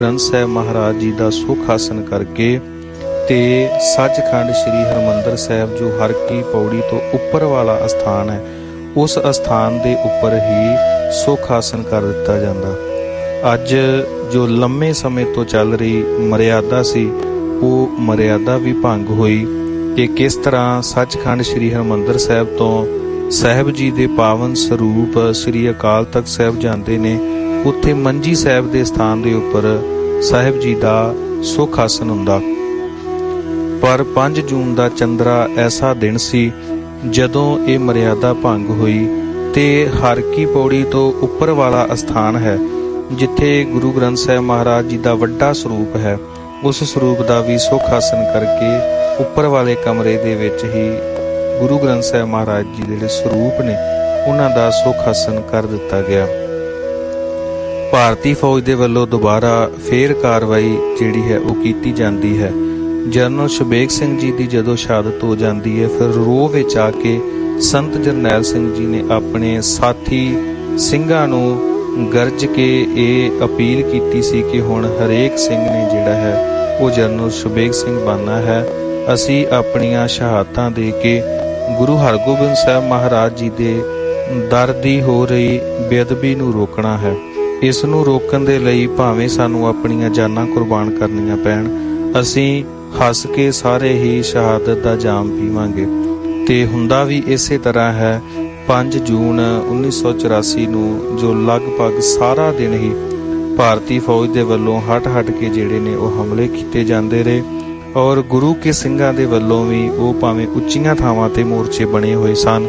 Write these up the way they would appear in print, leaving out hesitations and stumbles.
ਗ੍ਰੰਥ ਸਾਹਿਬ ਮਹਾਰਾਜ ਜੀ ਦਾ ਸੁਖ ਆਸਨ ਕਰਕੇ ਤੇ ਸੱਚਖੰਡ ਸ੍ਰੀ ਹਰਿਮੰਦਰ ਸਾਹਿਬ ਜੋ ਹਰ ਕੀ ਪੌੜੀ ਤੋਂ ਉੱਪਰ ਵਾਲਾ ਅਸਥਾਨ ਹੈ, ਉਸ ਅਸਥਾਨ ਦੇ ਉੱਪਰ ਹੀ ਸੁਖ ਆਸਨ ਕਰ ਦਿੱਤਾ ਜਾਂਦਾ। ਅੱਜ ਜੋ ਲੰਮੇ ਸਮੇਂ ਤੋਂ ਚੱਲ ਰਹੀ ਮਰਿਆਦਾ ਸੀ, ਉਹ ਮਰਿਆਦਾ ਵੀ ਭੰਗ ਹੋਈ ਕਿ ਕਿਸ ਤਰ੍ਹਾਂ ਸੱਚਖੰਡ ਸ੍ਰੀ ਹਰਿਮੰਦਰ ਸਾਹਿਬ ਤੋਂ ਸਾਹਿਬ ਜੀ ਦੇ ਪਾਵਨ ਸਰੂਪ ਸ੍ਰੀ ਅਕਾਲ ਤਖਤ ਸਾਹਿਬ ਜਾਂਦੇ ਨੇ, ਉੱਥੇ ਮੰਜੀ ਸਾਹਿਬ ਦੇ ਸਥਾਨ ਦੇ ਉੱਪਰ ਸਾਹਿਬ ਜੀ ਦਾ ਸੁਖ ਆਸਨ ਹੁੰਦਾ। ਪਰ 5 ਜੂਨ ਦਾ ਚੰਦਰਾ ਐਸਾ ਦਿਨ ਸੀ ਜਦੋਂ ਇਹ ਮਰਿਆਦਾ ਭੰਗ ਹੋਈ ਤੇ ਹਰ ਕੀ ਪੌੜੀ ਤੋਂ ਉੱਪਰ ਵਾਲਾ ਅਸਥਾਨ ਹੈ, ਜਿੱਥੇ ਗੁਰੂ ਗ੍ਰੰਥ ਸਾਹਿਬ ਮਹਾਰਾਜ ਜੀ ਦਾ ਵੱਡਾ ਸਰੂਪ ਹੈ, ਉਸ ਸਰੂਪ ਦਾ ਵੀ ਸੁਖ ਆਸਨ ਕਰਕੇ ਉੱਪਰ ਵਾਲੇ ਕਮਰੇ ਦੇ ਵਿੱਚ ਹੀ ਗੁਰੂ ਗ੍ਰੰਥ ਸਾਹਿਬ ਮਹਾਰਾਜ ਜੀ ਦੇ ਜਿਹੜੇ ਸਰੂਪ ਨੇ ਉਹਨਾਂ ਦਾ ਸੁਖ ਆਸਨ ਕਰ ਦਿੱਤਾ ਗਿਆ। ਭਾਰਤੀ ਫੌਜ ਦੇ ਵੱਲੋਂ ਦੁਬਾਰਾ ਫੇਰ ਕਾਰਵਾਈ ਜਿਹੜੀ ਹੈ ਉਹ ਕੀਤੀ ਜਾਂਦੀ ਹੈ। ਜਨਰਲ ਸ਼ਬੇਗ ਸਿੰਘ ਜੀ ਦੀ ਜਦੋਂ ਸ਼ਹਾਦਤ ਹੋ ਜਾਂਦੀ ਹੈ, ਫਿਰ ਰੋਹ ਵਿੱਚ ਆ ਕੇ ਸੰਤ ਜਰਨੈਲ ਸਿੰਘ ਜੀ ਨੇ ਆਪਣੇ ਸਾਥੀ ਸਿੰਘਾਂ ਨੂੰ ਗਰਜ ਕੇ ਇਹ ਅਪੀਲ ਕੀਤੀ ਸੀ ਕਿ ਹੁਣ ਹਰੇਕ ਸਿੰਘ ਨੇ ਜਿਹੜਾ ਹੈ ਉਹ ਜਨਰਲ ਸ਼ਬੇਗ ਸਿੰਘ ਬਣਨਾ ਹੈ। ਅਸੀਂ ਆਪਣੀਆਂ ਸ਼ਹਾਦਤਾਂ ਦੇ ਕੇ ਗੁਰੂ ਹਰਗੋਬਿੰਦ ਸਾਹਿਬ ਮਹਾਰਾਜ ਜੀ ਦੇ ਦਰ ਦੀ ਹੋ ਰਹੀ ਬੇਅਦਬੀ ਨੂੰ ਰੋਕਣਾ ਹੈ। ਇਸ ਨੂੰ ਰੋਕਣ ਦੇ ਲਈ ਭਾਵੇਂ ਸਾਨੂੰ ਆਪਣੀਆਂ ਜਾਨਾਂ ਕੁਰਬਾਨ ਕਰਨੀਆਂ ਪੈਣ, ਅਸੀਂ ਹੱਸ ਕੇ ਸਾਰੇ ਹੀ ਸ਼ਹਾਦਤ ਦਾ ਜਾਮ ਪੀਵਾਂਗੇ। ਤੇ ਹੁੰਦਾ ਵੀ ਇਸੇ ਤਰ੍ਹਾਂ ਹੈ। 5 ਜੂਨ 1984 ਨੂੰ ਜੋ ਲਗਭਗ ਸਾਰਾ ਦਿਨ ਹੀ ਭਾਰਤੀ ਫੌਜ ਦੇ ਵੱਲੋਂ ਹਟ ਕੇ ਜਿਹੜੇ ਨੇ ਉਹ ਹਮਲੇ ਕੀਤੇ ਜਾਂਦੇ ਰਹੇ, ਔਰ ਗੁਰੂ ਕੇ ਸਿੰਘਾਂ ਦੇ ਵੱਲੋਂ ਵੀ ਉਹ ਭਾਵੇਂ ਉੱਚੀਆਂ ਥਾਵਾਂ ਤੇ ਮੋਰਚੇ ਬਣੇ ਹੋਏ ਸਨ,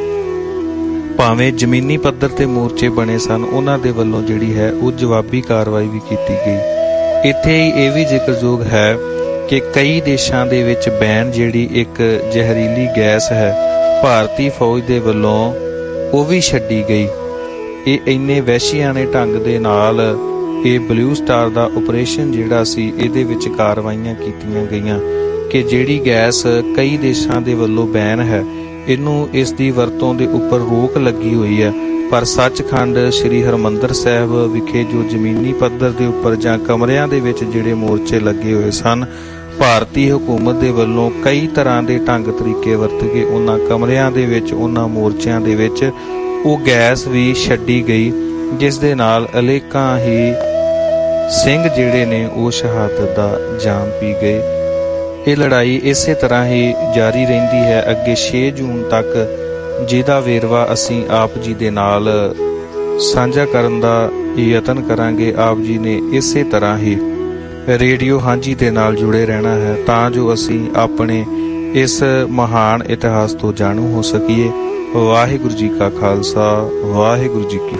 ਭਾਵੇਂ ਜ਼ਮੀਨੀ ਪੱਧਰ ਤੇ ਮੋਰਚੇ ਬਣੇ ਸਨ, ਉਹਨਾਂ ਦੇ ਵੱਲੋਂ ਜਿਹੜੀ ਹੈ ਉਹ ਜਵਾਬੀ ਕਾਰਵਾਈ ਵੀ ਕੀਤੀ ਗਈ। ਇੱਥੇ ਹੀ ਇਹ ਵੀ ਜ਼ਿਕਰਯੋਗ ਹੈ ਕਿ ਕਈ ਦੇਸ਼ਾਂ ਦੇ ਵਿੱਚ ਬੈਨ ਜਿਹੜੀ ਇੱਕ ਜ਼ਹਿਰੀਲੀ ਗੈਸ ਹੈ ਭਾਰਤੀ ਫੌਜ ਦੇ ਵੱਲੋਂ ਉਹ ਵੀ ਛੱਡੀ ਗਈ। ਇਹ ਇੰਨੇ ਵਹਿਸ਼ੀਆਣੇ ਢੰਗ ਦੇ ਨਾਲ ਇਹ ਬਲੂ ਸਟਾਰ ਦਾ ਆਪਰੇਸ਼ਨ ਜਿਹੜਾ ਸੀ, ਇਹਦੇ ਵਿੱਚ ਕਾਰਵਾਈਆਂ ਕੀਤੀਆਂ ਗਈਆਂ ਕਿ ਜਿਹੜੀ ਗੈਸ ਕਈ ਦੇਸ਼ਾਂ ਦੇ ਵੱਲੋਂ ਬੈਨ ਹੈ, ਇਹਨੂੰ ਇਸ ਦੀ ਵਰਤੋਂ ਦੇ ਉੱਪਰ ਰੋਕ ਲੱਗੀ ਹੋਈ ਹੈ। ਪਰ ਸੱਚਖੰਡ ਸ੍ਰੀ ਹਰਿਮੰਦਰ ਸਾਹਿਬ ਵਿਖੇ ਜੋ ਜ਼ਮੀਨੀ ਪੱਧਰ ਦੇ ਉੱਪਰ ਜਾਂ ਕਮਰਿਆਂ ਦੇ ਵਿੱਚ ਜਿਹੜੇ ਮੋਰਚੇ ਲੱਗੇ ਹੋਏ ਸਨ, ਭਾਰਤੀ ਹਕੂਮਤ ਦੇ ਵੱਲੋਂ ਕਈ ਤਰ੍ਹਾਂ ਦੇ ਢੰਗ ਤਰੀਕੇ ਵਰਤ ਕੇ ਉਹਨਾਂ ਕਮਰਿਆਂ ਦੇ ਵਿੱਚ, ਉਹਨਾਂ ਮੋਰਚਿਆਂ ਦੇ ਵਿੱਚ ਉਹ ਗੈਸ ਵੀ ਛੱਡੀ ਗਈ, ਜਿਸ ਦੇ ਨਾਲ ਅਨੇਕਾਂ ਹੀ ਸਿੰਘ ਜਿਹੜੇ ਨੇ ਉਹ ਸ਼ਹਾਦਤ ਦਾ ਜਾਮ ਪੀ ਗਏ। ਇਹ ਲੜਾਈ ਇਸੇ ਤਰ੍ਹਾਂ ਹੀ ਜਾਰੀ ਰਹਿੰਦੀ ਹੈ ਅੱਗੇ 6 ਜੂਨ ਤੱਕ, ਜਿਹਦਾ ਵੇਰਵਾ ਅਸੀਂ ਆਪ ਜੀ ਦੇ ਨਾਲ ਸਾਂਝਾ ਕਰਨ ਦਾ ਯਤਨ ਕਰਾਂਗੇ। ਆਪ ਜੀ ਨੇ ਇਸੇ ਤਰ੍ਹਾਂ ਹੀ ਰੇਡੀਓ ਹਾਂਜੀ ਦੇ ਨਾਲ ਜੁੜੇ ਰਹਿਣਾ ਹੈ ਤਾਂ ਜੋ ਅਸੀਂ ਆਪਣੇ ਇਸ ਮਹਾਨ ਇਤਿਹਾਸ ਤੋਂ ਜਾਣੂ ਹੋ ਸਕੀਏ। ਵਾਹਿਗੁਰੂ ਜੀ ਕਾ ਖਾਲਸਾ, ਵਾਹਿਗੁਰੂ ਜੀ ਕੀ